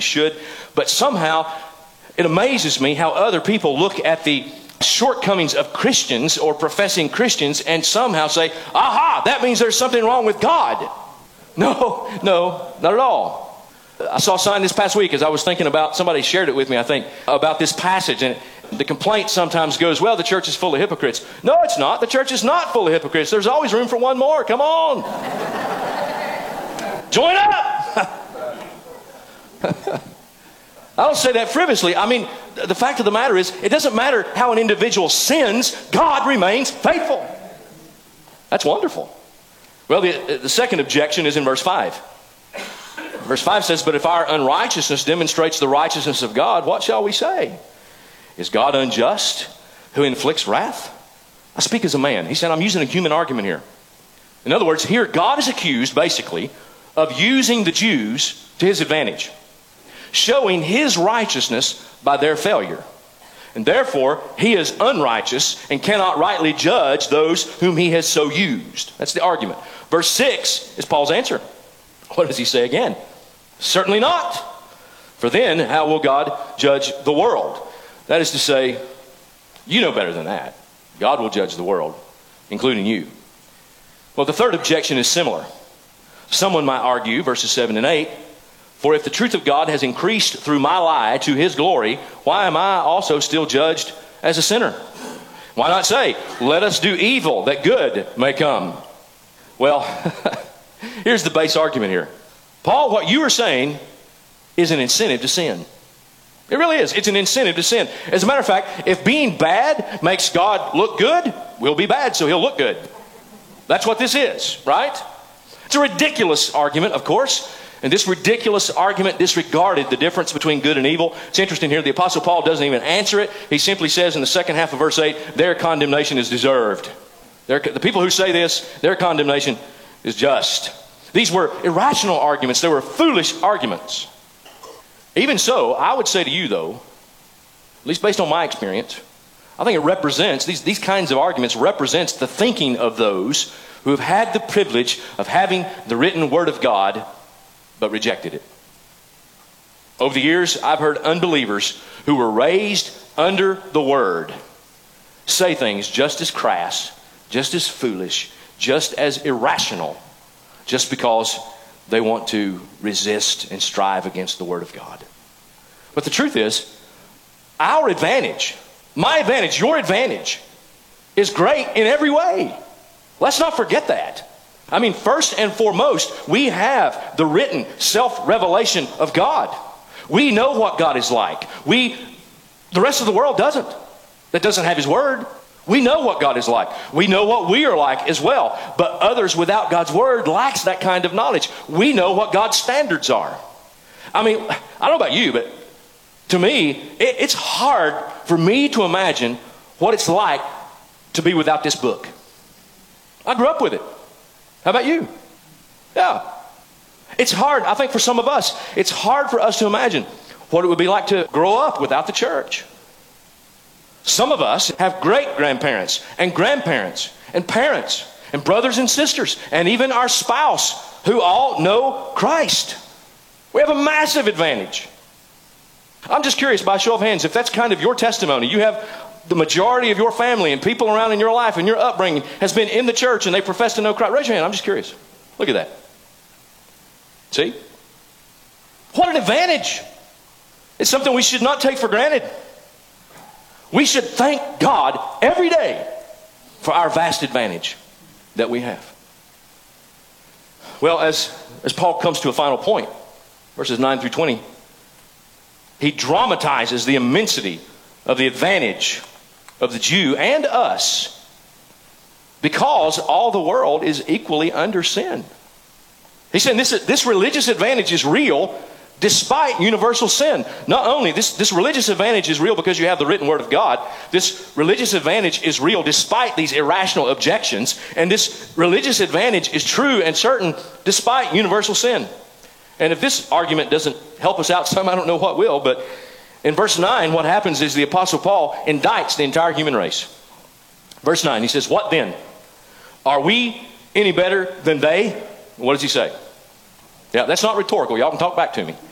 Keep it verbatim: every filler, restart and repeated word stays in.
should. But somehow it amazes me how other people look at the shortcomings of Christians or professing Christians and somehow say, aha, that means there's something wrong with God. No, no, not at all. I saw a sign this past week as I was thinking about, somebody shared it with me, I think, about this passage. And the complaint sometimes goes, well, the church is full of hypocrites. No, it's not. The church is not full of hypocrites. There's always room for one more. Come on. Join up. I don't say that frivolously. I mean, the fact of the matter is, it doesn't matter how an individual sins, God remains faithful. That's wonderful. Well, the, the second objection is in verse five. Verse five says, but if our unrighteousness demonstrates the righteousness of God, what shall we say? Is God unjust who inflicts wrath? I speak as a man. He said, I'm using a human argument here. In other words, here God is accused, basically, of using the Jews to his advantage, showing his righteousness by their failure. And therefore, he is unrighteous and cannot rightly judge those whom he has so used. That's the argument. Verse six is Paul's answer. What does he say again? Certainly not. For then, how will God judge the world? That is to say, you know better than that. God will judge the world, including you. Well, the third objection is similar. Someone might argue, verses seven and eight, for if the truth of God has increased through my lie to his glory, why am I also still judged as a sinner? Why not say, let us do evil that good may come? Well, here's the base argument here. Paul, what you are saying is an incentive to sin. It really is. It's an incentive to sin. As a matter of fact, if being bad makes God look good, we'll be bad, so he'll look good. That's what this is, right? It's a ridiculous argument, of course. And this ridiculous argument disregarded the difference between good and evil. It's interesting here, the Apostle Paul doesn't even answer it. He simply says in the second half of verse eight, their condemnation is deserved. Their, the people who say this, their condemnation is just. These were irrational arguments. They were foolish arguments. Even so, I would say to you, though, at least based on my experience, I think it represents, these, these kinds of arguments represents the thinking of those who have had the privilege of having the written Word of God, but rejected it. Over the years, I've heard unbelievers who were raised under the Word say things just as crass, just as foolish, just as irrational, just because they want to resist and strive against the Word of God. But the truth is, our advantage, my advantage, your advantage, is great in every way. Let's not forget that. I mean, first and foremost, we have the written self-revelation of God. We know what God is like. We, the rest of the world doesn't. That doesn't have His Word. We know what God is like. We know what we are like as well. But others without God's Word lacks that kind of knowledge. We know what God's standards are. I mean, I don't know about you, but to me, it, it's hard for me to imagine what it's like to be without this book. I grew up with it. How about you? Yeah. It's hard, I think for some of us, it's hard for us to imagine what it would be like to grow up without the church. Some of us have great-grandparents and grandparents and parents and brothers and sisters and even our spouse who all know Christ. We have a massive advantage. I'm just curious, by show of hands, if that's kind of your testimony, you have the majority of your family and people around in your life and your upbringing has been in the church and they profess to know Christ. Raise your hand. I'm just curious. Look at that. See? What an advantage. It's something we should not take for granted. We should thank God every day for our vast advantage that we have. Well, as, as Paul comes to a final point, verses nine through twenty, he dramatizes the immensity of the advantage of the Jew and us because all the world is equally under sin. He's saying this, this religious advantage is real despite universal sin. Not only this, this religious advantage is real because you have the written Word of God, this religious advantage is real despite these irrational objections, and this religious advantage is true and certain despite universal sin. And if this argument doesn't help us out some, I don't know what will, but in verse nine, what happens is the Apostle Paul indicts the entire human race. Verse nine, he says, what then? Are we any better than they? What does he say? Yeah, that's not rhetorical. Y'all can talk back to me.